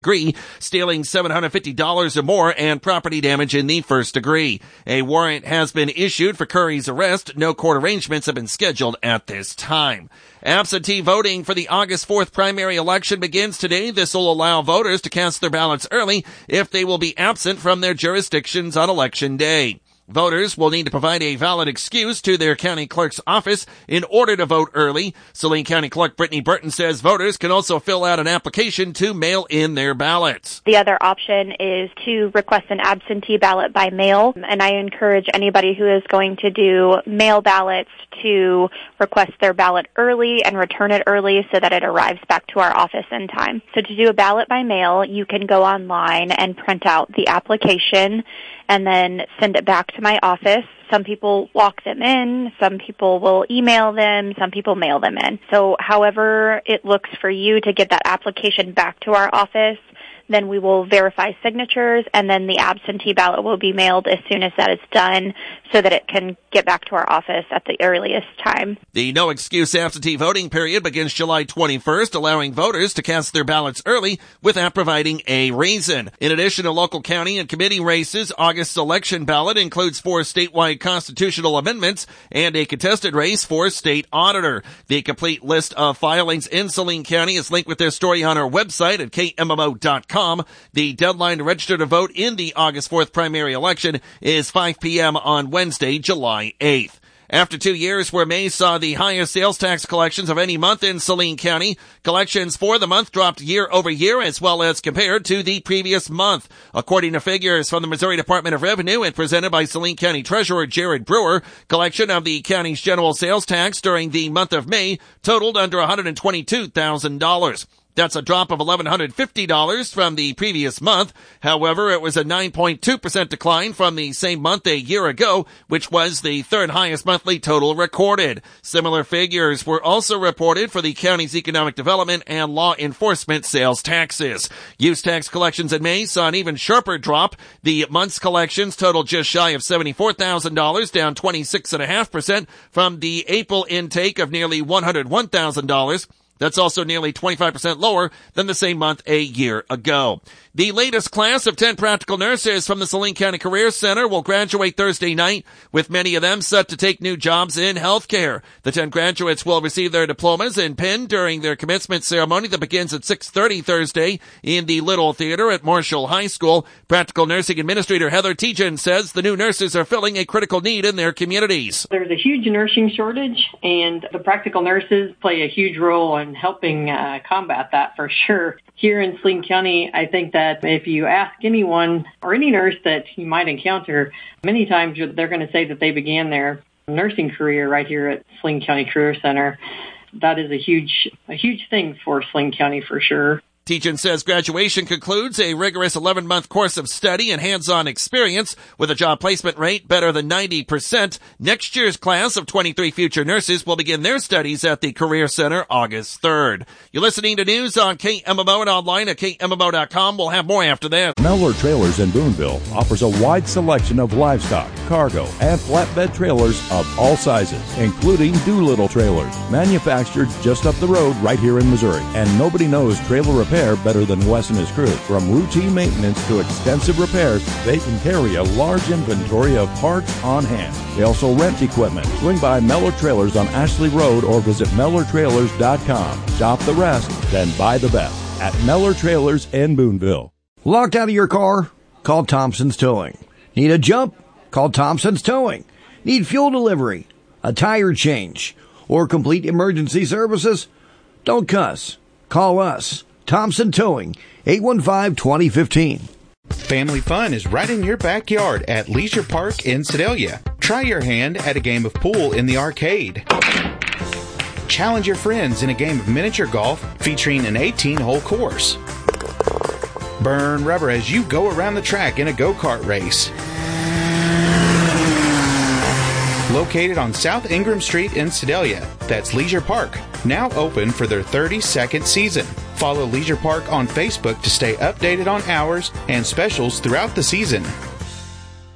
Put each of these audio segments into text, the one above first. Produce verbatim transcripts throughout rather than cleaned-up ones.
degree, stealing seven hundred fifty dollars or more, and property damage in the first degree. A warrant has been issued for Curry's arrest. No court arrangements have been scheduled at this time. Absentee voting for the August fourth primary election begins today. This will allow voters to cast their ballots early if they will be absent from their jurisdictions on Election Day. Voters will need to provide a valid excuse to their county clerk's office in order to vote early. Saline County Clerk Brittany Burton says voters can also fill out an application to mail in their ballots. The other option is to request an absentee ballot by mail, and I encourage anybody who is going to do mail ballots to request their ballot early and return it early so that it arrives back to our office in time. So to do a ballot by mail, you can go online and print out the application and then send it back to my office. Some people walk them in, some people will email them, some people mail them in. So however it looks for you to get that application back to our office, then we will verify signatures, and then the absentee ballot will be mailed as soon as that is done so that it can get back to our office at the earliest time. The no-excuse absentee voting period begins July twenty-first, allowing voters to cast their ballots early without providing a reason. In addition to local county and committee races, August's election ballot includes four statewide constitutional amendments and a contested race for state auditor. The complete list of filings in Saline County is linked with their story on our website at K M M O dot com. The deadline to register to vote in the August fourth primary election is five p.m. on Wednesday, July eighth. After two years where May saw the highest sales tax collections of any month in Saline County, collections for the month dropped year over year as well as compared to the previous month. According to figures from the Missouri Department of Revenue and presented by Saline County Treasurer Jared Brewer, collection of the county's general sales tax during the month of May totaled under one hundred twenty-two thousand dollars. That's a drop of one thousand one hundred fifty dollars from the previous month. However, it was a nine point two percent decline from the same month a year ago, which was the third highest monthly total recorded. Similar figures were also reported for the county's economic development and law enforcement sales taxes. Use tax collections in May saw an even sharper drop. The month's collections totaled just shy of seventy-four thousand dollars, down twenty-six point five percent from the April intake of nearly one hundred one thousand dollars. That's also nearly twenty-five percent lower than the same month a year ago. The latest class of ten practical nurses from the Saline County Career Center will graduate Thursday night, with many of them set to take new jobs in healthcare. The ten graduates will receive their diplomas and pin during their commencement ceremony that begins at six thirty Thursday in the Little Theater at Marshall High School. Practical Nursing Administrator Heather Tejan says the new nurses are filling a critical need in their communities. There's a huge nursing shortage, and the practical nurses play a huge role in helping uh, combat that for sure. Here in Saline County, I think that if you ask anyone or any nurse that you might encounter, many times they're going to say that they began their nursing career right here at Saline County Career Center. That is a huge, a huge thing for Saline County for sure. Tejan says graduation concludes a rigorous eleven-month course of study and hands-on experience with a job placement rate better than ninety percent. Next year's class of twenty-three future nurses will begin their studies at the Career Center August third. You're listening to news on K M M O and online at K M M O dot com. We'll have more after that. Mellor Trailers in Boonville offers a wide selection of livestock, cargo, and flatbed trailers of all sizes, including Doolittle trailers, manufactured just up the road right here in Missouri. And nobody knows trailer repair better than Wes and his crew. From routine maintenance to extensive repairs, they can carry a large inventory of parts on hand. They also rent equipment. Swing by Mellor Trailers on Ashley Road or visit Mellor Trailers dot com. Shop the rest, then buy the best at Mellor Trailers in Boonville. Locked out of your car? Call Thompson's Towing. Need a jump? Call Thompson's Towing. Need fuel delivery, a tire change, or complete emergency services? Don't cuss. Call us. Thompson Towing, eight one five, two zero one five. Family fun is right in your backyard at Leisure Park in Sedalia. Try your hand at a game of pool in the arcade. Challenge your friends in a game of miniature golf featuring an eighteen-hole course. Burn rubber as you go around the track in a go-kart race. Located on South Ingram Street in Sedalia, that's Leisure Park, now open for their thirty-second season. Follow Leisure Park on Facebook to stay updated on hours and specials throughout the season.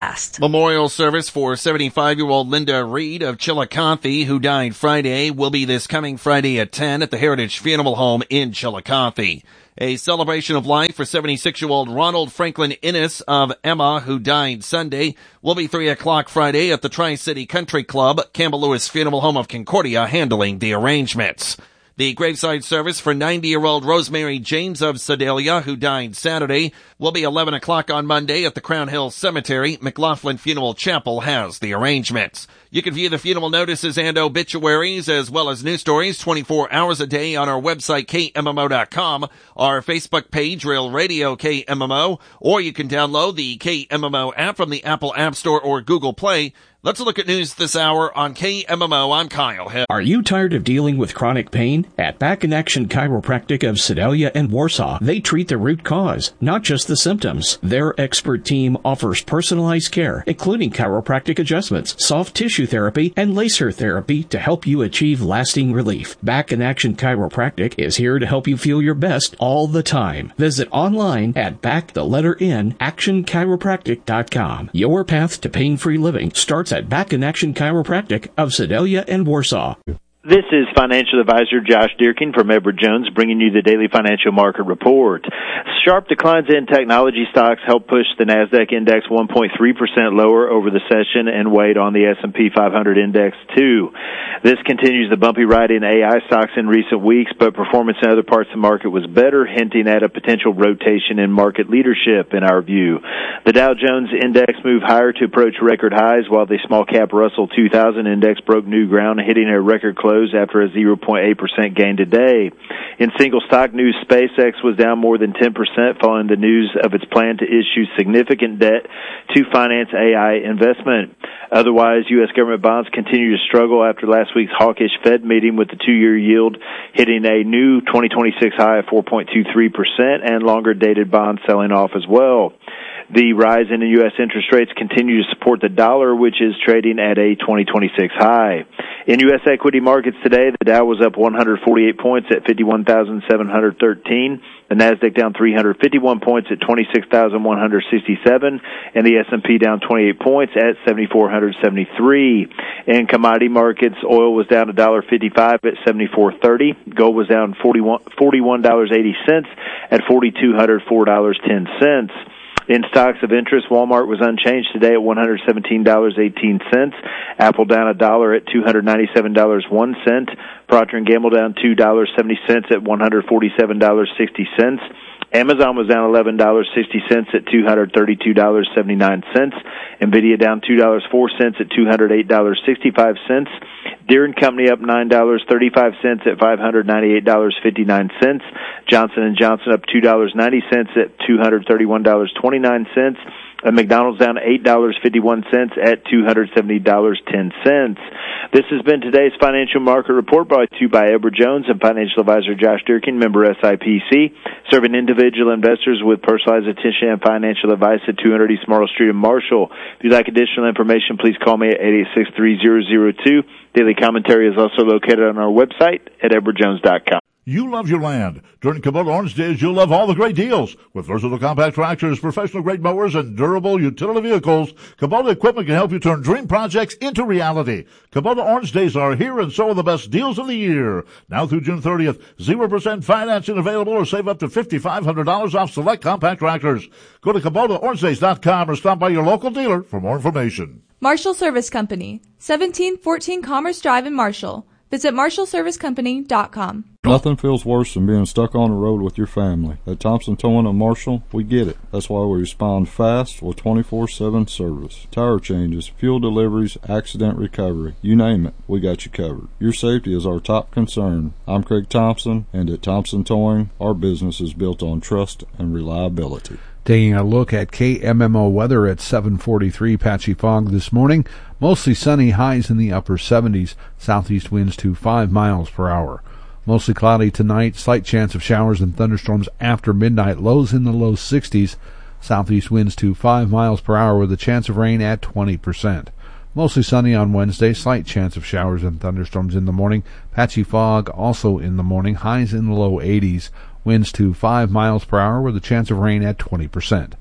fast. Memorial service for seventy-five-year-old Linda Reed of Chillicothe, who died Friday, will be this coming Friday at ten at the Heritage Funeral Home in Chillicothe. A celebration of life for seventy-six-year-old Ronald Franklin Innes of Emma, who died Sunday, will be three o'clock Friday at the Tri-City Country Club, Campbell Lewis Funeral Home of Concordia, handling the arrangements. The graveside service for ninety-year-old Rosemary James of Sedalia, who died Saturday, will be eleven o'clock on Monday at the Crown Hill Cemetery. McLaughlin Funeral Chapel has the arrangements. You can view the funeral notices and obituaries as well as news stories twenty-four hours a day on our website, K M M O dot com, our Facebook page, Real Radio K M M O, or you can download the K M M O app from the Apple App Store or Google Play. Let's look at news this hour on K M M O. I'm Kyle Hill. Are you tired of dealing with chronic pain? At Back in Action Chiropractic of Sedalia and Warsaw, they treat the root cause, not just the symptoms. Their expert team offers personalized care, including chiropractic adjustments, soft tissue therapy, and laser therapy to help you achieve lasting relief. Back in Action Chiropractic is here to help you feel your best all the time. Visit online at back the letter N action chiropractic dot com. Your path to pain-free living starts at Back in Action Chiropractic of Sedalia and Warsaw. This is financial advisor Josh Deerkin from Edward Jones bringing you the daily financial market report. Sharp declines in technology stocks helped push the NASDAQ index one point three percent lower over the session and weighed on the S and P five hundred index too. This continues the bumpy ride in A I stocks in recent weeks, but performance in other parts of the market was better, hinting at a potential rotation in market leadership in our view. The Dow Jones index moved higher to approach record highs, while the small cap Russell two thousand index broke new ground, hitting a record close after a zero point eight percent gain today. In single stock news, SpaceX was down more than ten percent following the news of its plan to issue significant debt to finance A I investment. Otherwise, U S government bonds continue to struggle after last week's hawkish Fed meeting, with the two-year yield hitting a new twenty twenty-six high of four point two three percent and longer-dated bonds selling off as well. The rise in the U S interest rates continue to support the dollar, which is trading at a twenty twenty-six high. In U S equity markets today, the Dow was up one hundred forty-eight points at fifty-one thousand seven hundred thirteen. The Nasdaq down three hundred fifty-one points at twenty-six thousand one hundred sixty-seven, and the S and P down twenty-eight points at seven thousand four hundred seventy-three. In commodity markets, oil was down one dollar fifty-five at seventy-four thirty. Gold was down forty-one dollars and eighty cents at four thousand two hundred four dollars and ten cents. In stocks of interest, Walmart was unchanged today at one hundred seventeen dollars and eighteen cents. Apple down a dollar at two hundred ninety-seven dollars and one cent. Procter and Gamble down two dollars and seventy cents at one hundred forty-seven dollars and sixty cents. Amazon was down eleven dollars and sixty cents at two hundred thirty-two dollars and seventy-nine cents. Nvidia down two dollars and four cents at two hundred eight dollars and sixty-five cents. Deere and Company up nine dollars and thirty-five cents at five hundred ninety-eight dollars and fifty-nine cents. Johnson and Johnson up two dollars and ninety cents at two hundred thirty-one dollars and twenty-nine cents. And McDonald's down eight dollars and fifty-one cents at two hundred seventy dollars and ten cents. This has been today's financial market report brought to you by Edward Jones and financial advisor Josh Deerkin, member S I P C, serving individual investors with personalized attention and financial advice at two hundred East Marl Street in Marshall. If you'd like additional information, please call me at eight eight six, three zero zero two. Daily commentary is also located on our website at edward jones dot com. You love your land. During Kubota Orange Days, you'll love all the great deals. With versatile compact tractors, professional-grade mowers, and durable utility vehicles, Kubota equipment can help you turn dream projects into reality. Kubota Orange Days are here, and so are the best deals of the year. Now through June thirtieth, zero percent financing available, or save up to five thousand five hundred dollars off select compact tractors. Go to Kubota Orange Days dot com or stop by your local dealer for more information. Marshall Service Company, seventeen fourteen Commerce Drive in Marshall. Visit marshall service company dot com. Nothing feels worse than being stuck on the road with your family. At Thompson Towing of Marshall, we get it. That's why we respond fast with twenty-four seven service. Tire changes, fuel deliveries, accident recovery, you name it, we got you covered. Your safety is our top concern. I'm Craig Thompson, and at Thompson Towing, our business is built on trust and reliability. Taking a look at K M M O weather at seven forty-three, patchy fog this morning. Mostly sunny, highs in the upper seventies. Southeast winds to five miles per hour. Mostly cloudy tonight. Slight chance of showers and thunderstorms after midnight. Lows in the low sixties. Southeast winds to five miles per hour with a chance of rain at twenty percent. Mostly sunny on Wednesday. Slight chance of showers and thunderstorms in the morning. Patchy fog also in the morning. Highs in the low eighties. Winds to five miles per hour with a chance of rain at twenty percent.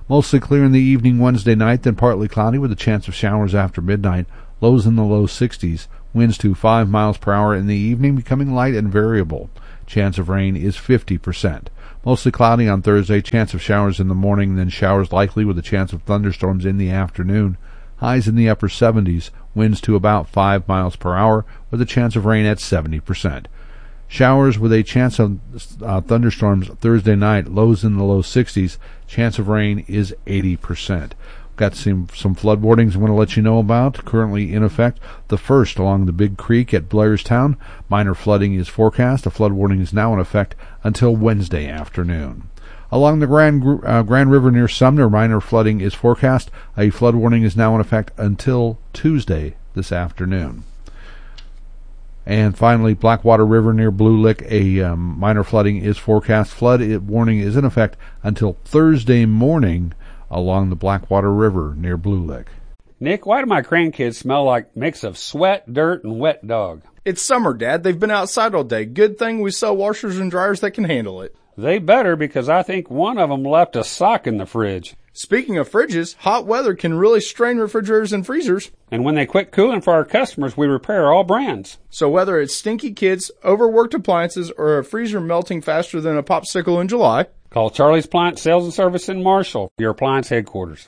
Mostly clear in the evening Wednesday night, then partly cloudy with a chance of showers after midnight. Lows in the low sixties. Winds to five miles per hour in the evening, becoming light and variable. Chance of rain is fifty percent. Mostly cloudy on Thursday. Chance of showers in the morning, then showers likely with a chance of thunderstorms in the afternoon. Highs in the upper seventies. Winds to about five miles per hour with a chance of rain at seventy percent. Showers with a chance of uh, thunderstorms Thursday night. Lows in the low sixties. Chance of rain is eighty percent. Got some, some flood warnings I'm going to let you know about. Currently in effect. The first along the Big Creek at Blairstown. Minor flooding is forecast. A flood warning is now in effect until Wednesday afternoon. Along the Grand, uh, Grand River near Sumner, minor flooding is forecast. A flood warning is now in effect until Tuesday this afternoon. And finally, Blackwater River near Blue Lick, a um, minor flooding is forecast. Flood warning is in effect until Thursday morning along the Blackwater River near Blue Lick. Nick, why do my grandkids smell like mix of sweat, dirt, and wet dog? It's summer, Dad. They've been outside all day. Good thing we sell washers and dryers that can handle it. They better, because I think one of them left a sock in the fridge. Speaking of fridges, hot weather can really strain refrigerators and freezers. And when they quit cooling for our customers, we repair all brands. So whether it's stinky kids, overworked appliances, or a freezer melting faster than a popsicle in July, call Charlie's Appliance Sales and Service in Marshall, your appliance headquarters.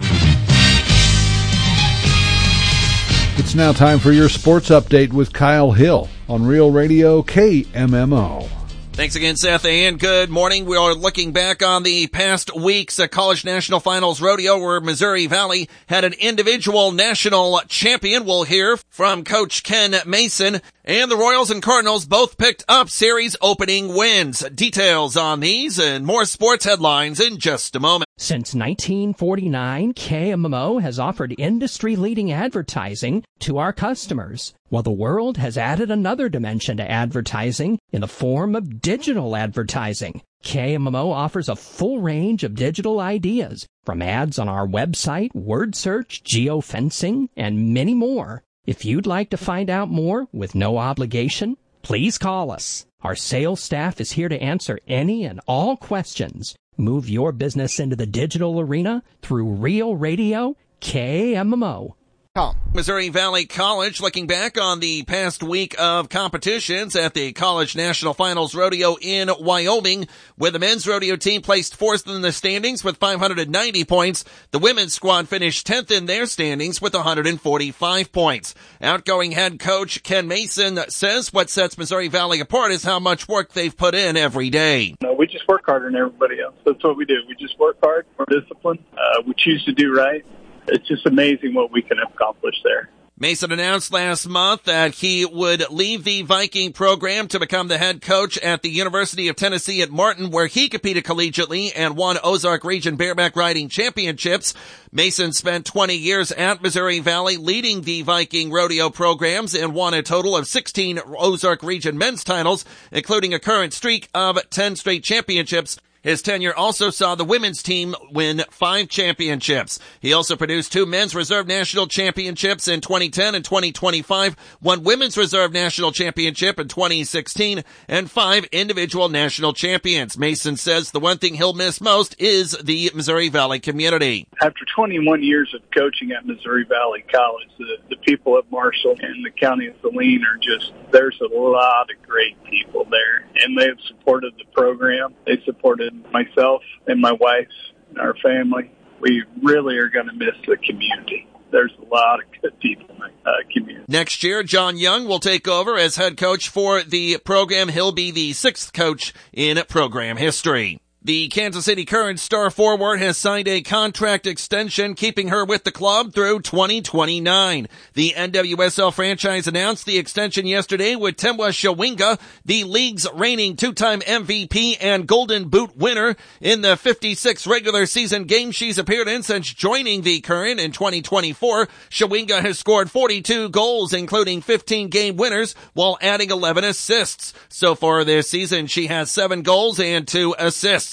It's now time for your sports update with Kyle Hill on Real Radio K M M O. Thanks again, Seth, and good morning. We are looking back on the past week's College National Finals Rodeo where Missouri Valley had an individual national champion. We'll hear from Coach Ken Mason. And the Royals and Cardinals both picked up series opening wins. Details on these and more sports headlines in just a moment. Since nineteen forty-nine, K M M O has offered industry-leading advertising to our customers, while the world has added another dimension to advertising in the form of digital advertising. K M M O offers a full range of digital ideas, from ads on our website, word search, geofencing, and many more. If you'd like to find out more with no obligation, please call us. Our sales staff is here to answer any and all questions. Move your business into the digital arena through Real Radio K M M O. Missouri Valley College looking back on the past week of competitions at the College National Finals Rodeo in Wyoming, where the men's rodeo team placed fourth in the standings with five hundred ninety points. The women's squad finished tenth in their standings with one hundred forty-five points. Outgoing head coach Ken Mason says what sets Missouri Valley apart is how much work they've put in every day. No, we just work harder than everybody else. That's what we do. We just work hard. We're disciplined. Uh, we choose to do right. It's just amazing what we can accomplish there. Mason announced last month that he would leave the Viking program to become the head coach at the University of Tennessee at Martin, where he competed collegiately and won Ozark Region Bareback Riding Championships. Mason spent twenty years at Missouri Valley leading the Viking rodeo programs and won a total of sixteen Ozark Region men's titles, including a current streak of ten straight championships. His tenure also saw the women's team win five championships. He also produced two men's reserve national championships in twenty ten and twenty twenty-five, one women's reserve national championship in twenty sixteen, and five individual national champions. Mason says the one thing he'll miss most is the Missouri Valley community. After twenty-one years of coaching at Missouri Valley College, the, the people of Marshall and the county of Saline are just, there's a lot of great people there, and they have supported the program. They supported myself and my wife and our family. We really are going to miss the community. There's a lot of good people in the uh, community. Next year, John Young will take over as head coach for the program. He'll be the sixth coach in program history. The Kansas City Current star forward has signed a contract extension, keeping her with the club through twenty twenty-nine. The N W S L franchise announced the extension yesterday with Temwa Shawinga, the league's reigning two-time M V P and Golden Boot winner. In the fifty-six regular season games she's appeared in since joining the Current in twenty twenty-four, Shawinga has scored forty-two goals, including fifteen game winners, while adding eleven assists. So far this season, she has seven goals and two assists.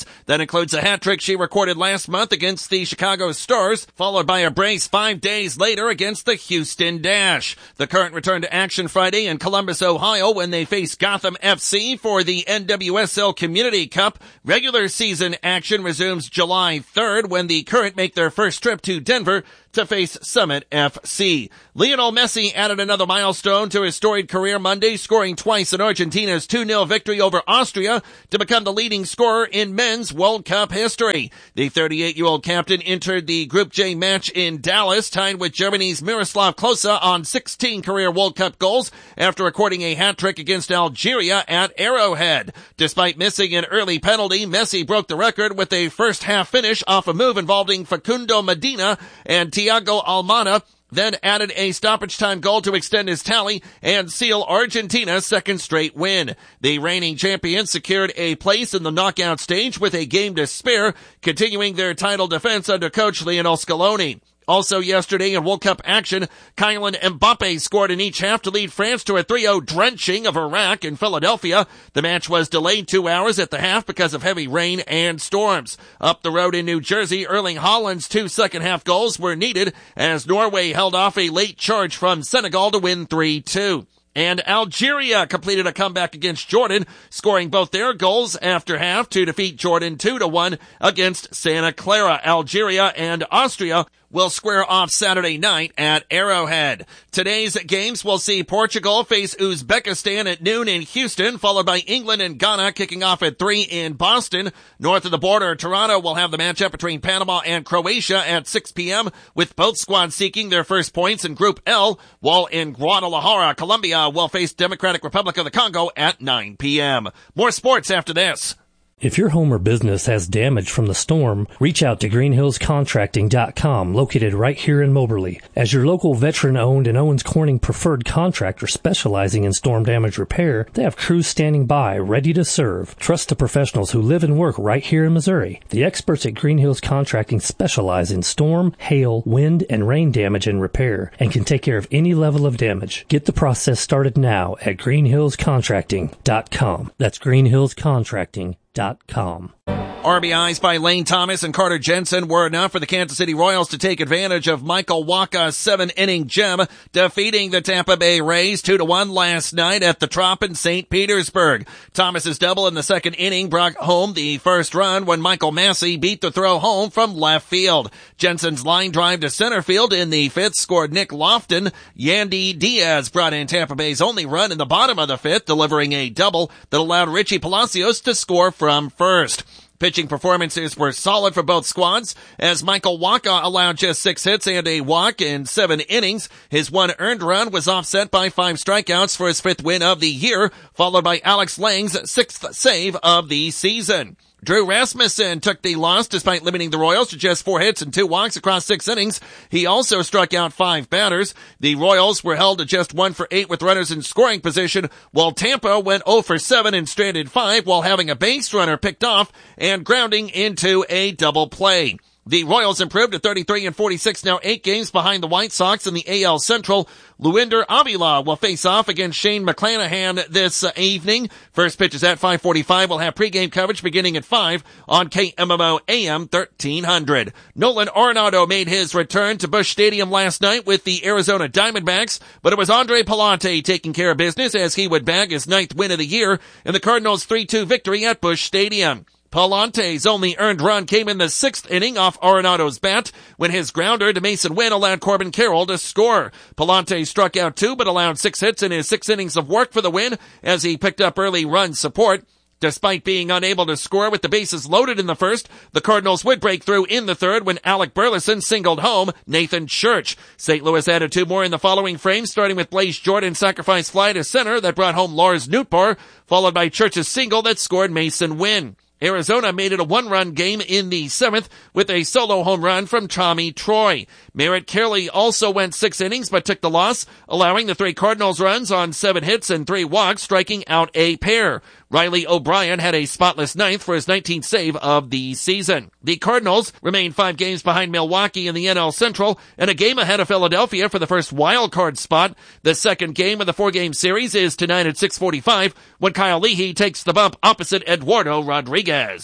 points. That includes a hat trick she recorded last month against the Chicago Stars, followed by a brace five days later against the Houston Dash. The Current return to action Friday in Columbus, Ohio, when they face Gotham F C for the N W S L Community Cup. Regular season action resumes July third when the Current make their first trip to Denver to face Summit F C. Lionel Messi added another milestone to his storied career Monday, scoring twice in Argentina's two nil victory over Austria to become the leading scorer in men's World Cup history. The thirty-eight-year-old captain entered the Group J match in Dallas, tied with Germany's Miroslav Klose on sixteen career World Cup goals after recording a hat-trick against Algeria at Arrowhead. Despite missing an early penalty, Messi broke the record with a first-half finish off a move involving Facundo Medina and Thiago Almada, then added a stoppage time goal to extend his tally and seal Argentina's second straight win. The reigning champions secured a place in the knockout stage with a game to spare, continuing their title defense under coach Lionel Scaloni. Also yesterday in World Cup action, Kylian Mbappe scored in each half to lead France to a three oh drenching of Iraq in Philadelphia. The match was delayed two hours at the half because of heavy rain and storms. Up the road in New Jersey, Erling Haaland's two second-half goals were needed as Norway held off a late charge from Senegal to win three two. And Algeria completed a comeback against Jordan, scoring both their goals after half to defeat Jordan two to one against Santa Clara. Algeria and Austria will square off Saturday night at Arrowhead. Today's games will see Portugal face Uzbekistan at noon in Houston, followed by England and Ghana kicking off at three in Boston. North of the border, Toronto will have the matchup between Panama and Croatia at six p.m., with both squads seeking their first points in Group L, while in Guadalajara, Colombia will face Democratic Republic of the Congo at nine p.m. More sports after this. If your home or business has damage from the storm, reach out to green hills contracting dot com, located right here in Moberly. As your local veteran-owned and Owens Corning preferred contractor specializing in storm damage repair, they have crews standing by, ready to serve. Trust the professionals who live and work right here in Missouri. The experts at Green Hills Contracting specialize in storm, hail, wind, and rain damage and repair, and can take care of any level of damage. Get the process started now at green hills contracting dot com. That's green hills contracting dot com. R B Is by Lane Thomas and Carter Jensen were enough for the Kansas City Royals to take advantage of Michael Wacha's seven-inning gem, defeating the Tampa Bay Rays two to one last night at the Trop in Saint Petersburg. Thomas's double in the second inning brought home the first run when Michael Massey beat the throw home from left field. Jensen's line drive to center field in the fifth scored Nick Lofton. Yandy Diaz brought in Tampa Bay's only run in the bottom of the fifth, delivering a double that allowed Richie Palacios to score from first. Pitching performances were solid for both squads, as Michael Wacha allowed just six hits and a walk in seven innings. His one earned run was offset by five strikeouts for his fifth win of the year, followed by Alex Lang's sixth save of the season. Drew Rasmussen took the loss despite limiting the Royals to just four hits and two walks across six innings. He also struck out five batters. The Royals were held to just one for eight with runners in scoring position, while Tampa went oh for seven and stranded five while having a base runner picked off and grounding into a double play. The Royals improved to thirty-three and forty-six, now eight games behind the White Sox in the A L Central. Luinder Avila will face off against Shane McClanahan this uh, evening. First pitch is at five forty-five. We'll have pregame coverage beginning at five on K M M O A M thirteen hundred. Nolan Arenado made his return to Busch Stadium last night with the Arizona Diamondbacks, but it was Andre Pallante taking care of business as he would bag his ninth win of the year in the Cardinals' three two victory at Busch Stadium. Pallante's only earned run came in the sixth inning off Arenado's bat when his grounder to Mason Wynn allowed Corbin Carroll to score. Pallante struck out two but allowed six hits in his six innings of work for the win as he picked up early run support. Despite being unable to score with the bases loaded in the first, the Cardinals would break through in the third when Alec Burleson singled home Nathan Church. Saint Louis added two more in the following frame, starting with Blaze Jordan's sacrifice fly to center that brought home Lars Nootbaar, followed by Church's single that scored Mason Wynn. Arizona made it a one-run game in the seventh with a solo home run from Tommy Troy. Merritt Kelly also went six innings but took the loss, allowing the three Cardinals runs on seven hits and three walks, striking out a pair. Riley O'Brien had a spotless ninth for his nineteenth save of the season. The Cardinals remain five games behind Milwaukee in the N L Central and a game ahead of Philadelphia for the first wild card spot. The second game of the four-game series is tonight at six forty-five when Kyle Leahy takes the bump opposite Eduardo Rodriguez.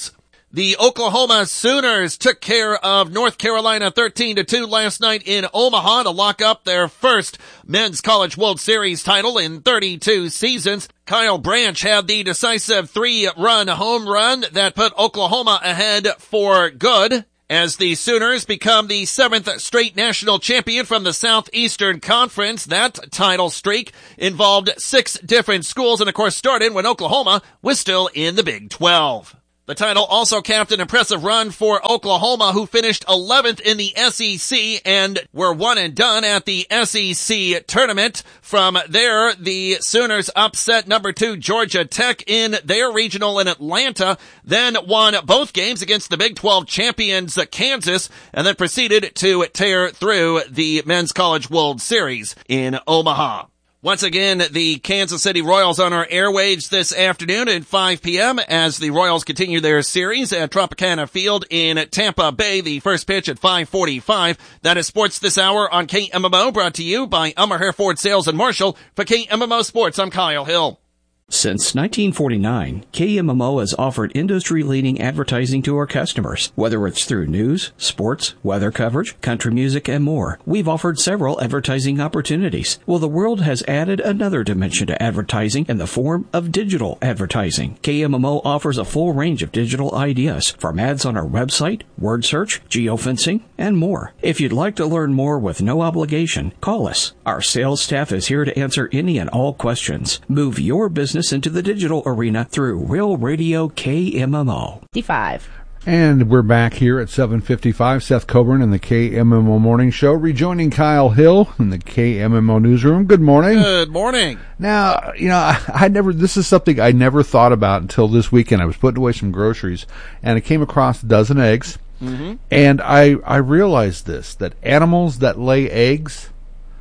The Oklahoma Sooners took care of North Carolina thirteen to two last night in Omaha to lock up their first Men's College World Series title in thirty-two seasons. Kyle Branch had the decisive three-run home run that put Oklahoma ahead for good, as the Sooners become the seventh straight national champion from the Southeastern Conference. That title streak involved six different schools and, of course, started when Oklahoma was still in the Big twelve. The title also capped an impressive run for Oklahoma, who finished eleventh in the S E C and were one and done at the S E C tournament. From there, the Sooners upset number two Georgia Tech in their regional in Atlanta, then won both games against the Big twelve champions Kansas, and then proceeded to tear through the Men's College World Series in Omaha. Once again, the Kansas City Royals on our airwaves this afternoon at five p.m. as the Royals continue their series at Tropicana Field in Tampa Bay. The first pitch at five forty-five. That is Sports This Hour on K M M O, brought to you by Elmer Hair Ford Sales in Marshall. For K M M O Sports, I'm Kyle Hill. Since nineteen forty-nine, K M M O has offered industry-leading advertising to our customers. Whether it's through news, sports, weather coverage, country music, and more, we've offered several advertising opportunities. Well, the world has added another dimension to advertising in the form of digital advertising. K M M O offers a full range of digital ideas, from ads on our website, word search, geofencing, and more. If you'd like to learn more with no obligation, call us. Our sales staff is here to answer any and all questions. Move your business into the digital arena through Real Radio K M M O. fifty-five. And we're back here at seven fifty-five. Seth Coburn in the K M M O Morning Show, rejoining Kyle Hill in the K M M O Newsroom. Good morning. Good morning. Now, you know, I, I never, this is something I never thought about until this weekend. I was putting away some groceries, and I came across a dozen eggs, mm-hmm. and I, I realized this, that animals that lay eggs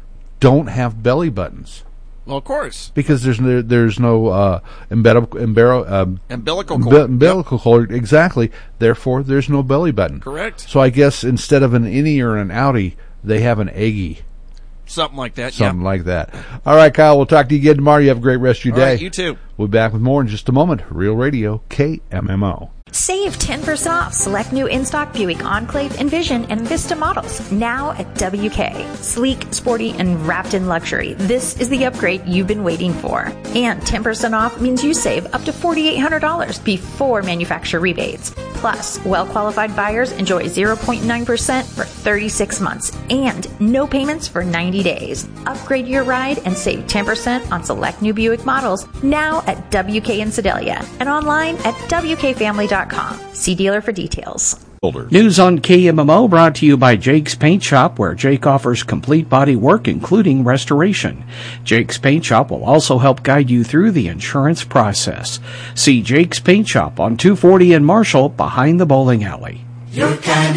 don't have belly buttons. Well, of course. Because there's no, there's no uh, umbilical, umbilical, um, umbilical cord. Umbilical yep. cord, exactly. Therefore, there's no belly button. Correct. So I guess instead of an innie or an outie, they have an eggie. Something like that, Something yeah. like that. All right, Kyle, we'll talk to you again tomorrow. You have a great rest of your All day. Right, you too. We'll be back with more in just a moment. Real Radio, K M M O. Save ten percent off select new in-stock Buick Enclave, Envision, and Vista models now at W K. Sleek, sporty, and wrapped in luxury. This is the upgrade you've been waiting for. And ten percent off means you save up to four thousand eight hundred dollars before manufacturer rebates. Plus, well-qualified buyers enjoy zero point nine percent for thirty-six months and no payments for ninety days. Upgrade your ride and save ten percent on select new Buick models now at W K in Sedalia and online at W K family dot com. See dealer for details. News on K M M O brought to you by Jake's Paint Shop, where Jake offers complete body work, including restoration. Jake's Paint Shop will also help guide you through the insurance process. See Jake's Paint Shop on two forty in Marshall, behind the bowling alley. Your kind